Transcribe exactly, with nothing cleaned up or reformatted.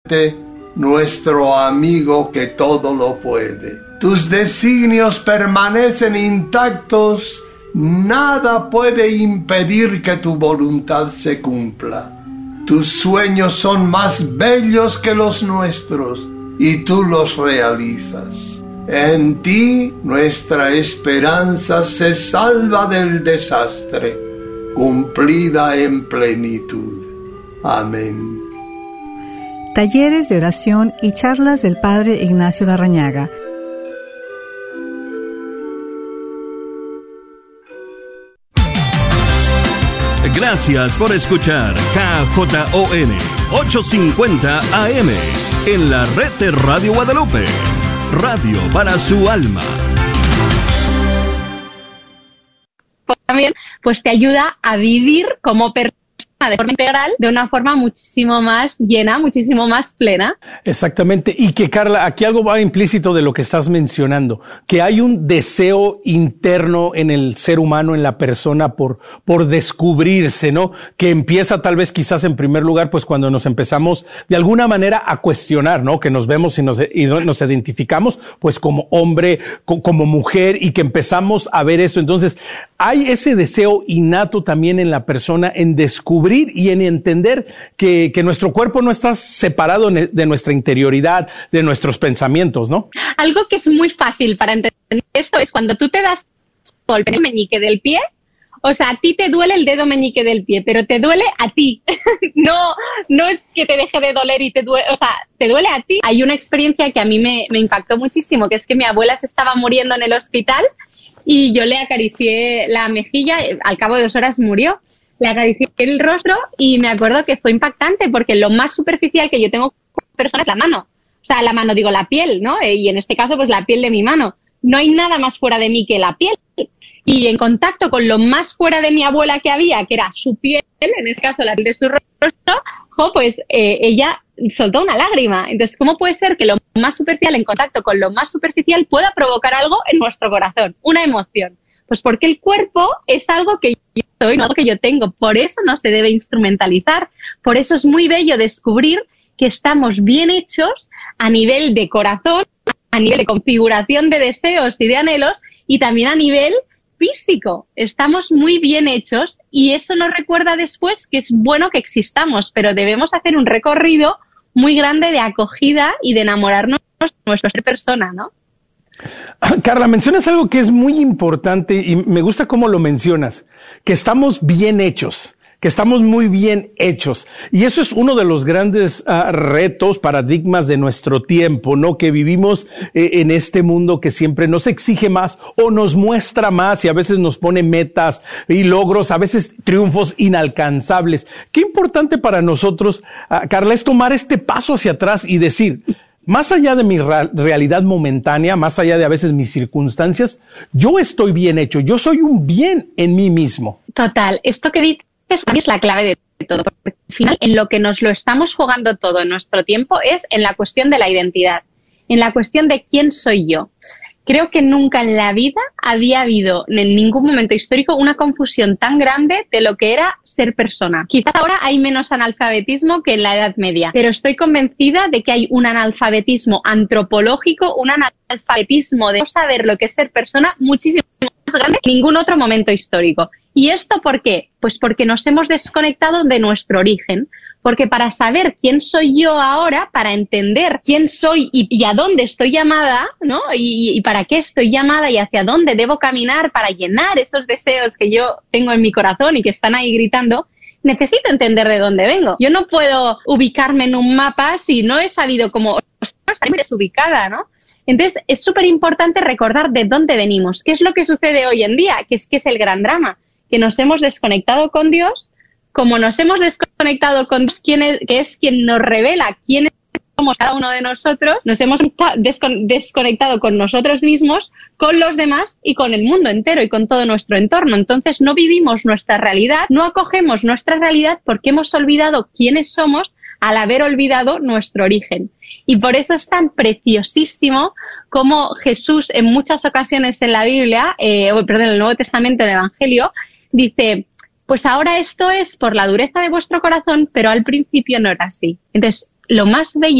nuestro amigo que todo lo puede. Tus designios permanecen intactos, nada puede impedir que tu voluntad se cumpla. Tus sueños son más bellos que los nuestros y tú los realizas. En ti nuestra esperanza se salva del desastre, cumplida en plenitud. Amén. Talleres de oración y charlas del Padre Ignacio Larrañaga. Gracias por escuchar K J O N ochocientos cincuenta A M en la red de Radio Guadalupe. Radio para su alma. También pues te ayuda a vivir como persona de forma integral, de una forma muchísimo más llena, muchísimo más plena. Exactamente. Y que, Carla, aquí algo va implícito de lo que estás mencionando, que hay un deseo interno en el ser humano, en la persona, por, por descubrirse, ¿no? Que empieza tal vez quizás en primer lugar, pues cuando nos empezamos de alguna manera a cuestionar, ¿no? Que nos vemos y nos, y nos identificamos, pues como hombre, co- como mujer, y que empezamos a ver eso. Entonces, hay ese deseo innato también en la persona en descubrir y en entender que, que nuestro cuerpo no está separado de nuestra interioridad, de nuestros pensamientos, ¿no? Algo que es muy fácil para entender esto es cuando tú te das golpe en el meñique del pie, o sea, a ti te duele el dedo meñique del pie, pero te duele a ti. no, no es que te deje de doler y te duele, o sea, te duele a ti. Hay una experiencia que a mí me, me impactó muchísimo, que es que mi abuela se estaba muriendo en el hospital y yo le acaricié la mejilla, al cabo de dos horas murió. Le acaricié el rostro y me acuerdo que fue impactante porque lo más superficial que yo tengo con personas es la mano. O sea, la mano, digo, la piel, ¿no? Y en este caso, pues la piel de mi mano. No hay nada más fuera de mí que la piel. Y en contacto con lo más fuera de mi abuela que había, que era su piel, en este caso la piel de su rostro, jo, pues eh, ella soltó una lágrima. Entonces, ¿cómo puede ser que lo más superficial en contacto con lo más superficial pueda provocar algo en nuestro corazón? Una emoción. Pues porque el cuerpo es algo que yo soy, no algo que yo tengo. Por eso no se debe instrumentalizar. Por eso es muy bello descubrir que estamos bien hechos a nivel de corazón, a nivel de configuración de deseos y de anhelos, y también a nivel físico. Estamos muy bien hechos y eso nos recuerda después que es bueno que existamos, pero debemos hacer un recorrido muy grande de acogida y de enamorarnos de nuestra ser persona, ¿no? Carla, mencionas algo que es muy importante y me gusta cómo lo mencionas, que estamos bien hechos, que estamos muy bien hechos. Y eso es uno de los grandes uh, retos, paradigmas de nuestro tiempo, ¿no? Que vivimos eh, en este mundo que siempre nos exige más o nos muestra más y a veces nos pone metas y logros, a veces triunfos inalcanzables. Qué importante para nosotros, uh, Carla, es tomar este paso hacia atrás y decir, más allá de mi ra- realidad momentánea, más allá de a veces mis circunstancias, yo estoy bien hecho, yo soy un bien en mí mismo. Total, esto que dices es la clave de todo, porque al final en lo que nos lo estamos jugando todo en nuestro tiempo es en la cuestión de la identidad, en la cuestión de quién soy yo. Creo que nunca en la vida había habido en ningún momento histórico una confusión tan grande de lo que era ser persona. Quizás ahora hay menos analfabetismo que en la Edad Media, pero estoy convencida de que hay un analfabetismo antropológico, un analfabetismo de no saber lo que es ser persona muchísimo más grande que en ningún otro momento histórico. ¿Y esto por qué? Pues porque nos hemos desconectado de nuestro origen. Porque para saber quién soy yo ahora, para entender quién soy y, y a dónde estoy llamada, ¿no? Y, y para qué estoy llamada y hacia dónde debo caminar para llenar esos deseos que yo tengo en mi corazón y que están ahí gritando, necesito entender de dónde vengo. Yo no puedo ubicarme en un mapa si no he sabido cómo estar muy desubicada, ¿no? Entonces, es súper importante recordar de dónde venimos. ¿Qué es lo que sucede hoy en día? Que es que es el gran drama, que nos hemos desconectado con Dios. Como nos hemos desconectado con Dios, quien es, que es quien nos revela quiénes somos cada uno de nosotros, nos hemos descon- desconectado con nosotros mismos, con los demás y con el mundo entero y con todo nuestro entorno. Entonces no vivimos nuestra realidad, no acogemos nuestra realidad porque hemos olvidado quiénes somos al haber olvidado nuestro origen. Y por eso es tan preciosísimo como Jesús en muchas ocasiones en la Biblia, eh, perdón, en el Nuevo Testamento, en el Evangelio, dice: pues ahora esto es por la dureza de vuestro corazón, pero al principio no era así. Entonces, lo más bello